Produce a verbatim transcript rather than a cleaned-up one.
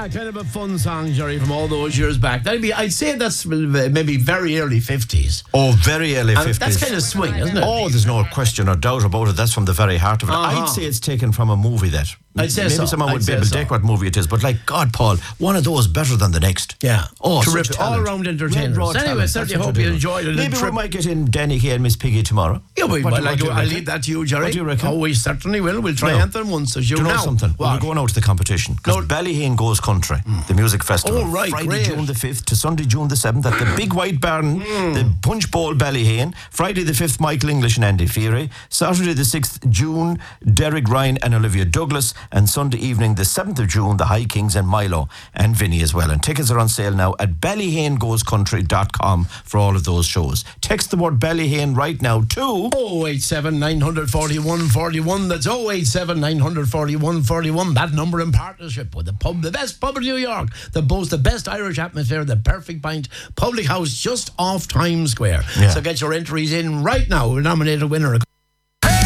Ah, kind of a fun song, Jerry, from all those years back. That'd be, I'd say that's maybe very early fifties. Oh, very early And fifties. that's kind of swing, isn't it? Oh, there's no question or doubt about it. That's from the very heart of it. Uh-huh. I'd say it's taken from a movie that. I'd say Maybe so. someone I'd would be say able to so. take what movie it is, but like, God, Paul, one of those better than the next. Yeah. Oh, such terrific. talent. All-round entertainers. Red raw Anyway, talent. certainly That's hope what you they do. enjoyed it. Maybe Trip- we might get in Danny Kay and Miss Piggy tomorrow. Yeah, we, What well, do- I, what do do, you I reckon? leave that to you, Jerry. What do you reckon? Oh, we certainly will. We'll try No. anthem once, as you Do you know now. something? What? We're going out to the competition because No. Ballyhane Goes Country, the music festival. Oh, right, Friday, great. June the fifth to Sunday, June the seventh at the Big White Barn, the Punch Bowl, Ballyhane. Friday the fifth, Michael English and Andy Feary. Saturday the sixth, June, Derek Ryan and Olivia Douglas. And Sunday evening, the seventh of June, the High Kings and Milo and Vinny as well. And tickets are on sale now at ballyhane goes country dot com for all of those shows. Text the word Ballyhane right now to oh eight seven, nine four one, four one. That's oh eight seven, nine four one, four one. That number in partnership with the pub, the best pub in New York, that boasts the best Irish atmosphere, the Perfect Pint Public House just off Times Square. Yeah. So get your entries in right now. We'll nominate a winner.